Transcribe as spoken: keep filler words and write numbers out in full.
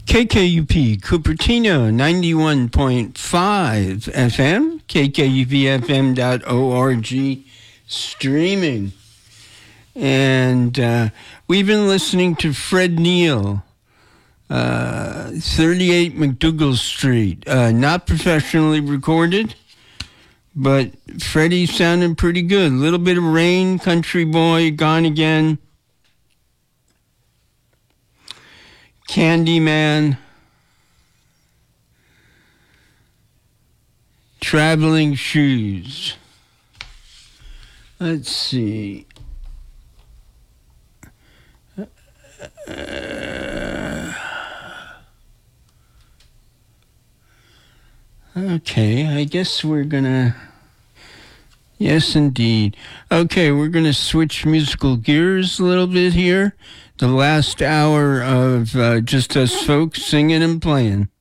K K U P, Cupertino, ninety-one point five F M, K K U P F M dot org, streaming. And uh, we've been listening to Fred Neil, uh, thirty-eight McDougal Street. Uh, not professionally recorded, but Freddie sounded pretty good. A little bit of rain, Country Boy, Gone Again, Candyman, Traveling Shoes. Let's see. Uh, okay, I guess we're gonna... Yes, indeed. Okay, we're gonna switch musical gears a little bit here. The last hour of uh, just us folks singing and playing.